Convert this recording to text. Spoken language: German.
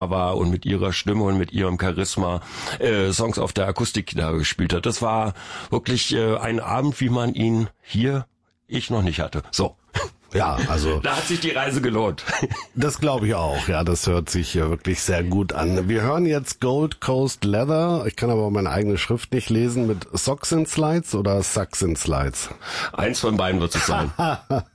war und mit ihrer Stimme und mit ihrem Charisma Songs auf der Akustikgitarre gespielt hat. Das war wirklich ein Abend, wie man ihn hier ich noch nicht hatte. So. Ja, also da hat sich die Reise gelohnt. Das glaube ich auch. Ja, das hört sich wirklich sehr gut an. Wir hören jetzt Gold Coast Leather. Ich kann aber meine eigene Schrift nicht lesen. Mit Socks and Slides oder Sucks and Slides? Eins von beiden wird es sein.